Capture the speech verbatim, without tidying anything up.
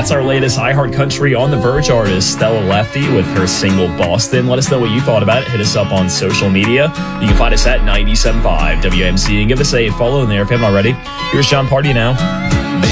That's our latest iHeart Country on the Verge artist, Stella Lefty, with her single Boston. Let us know what you thought about it. Hit us up on social media. You can find us at ninety-seven point five W M C and give us a follow in there if you haven't already. Here's John Party now.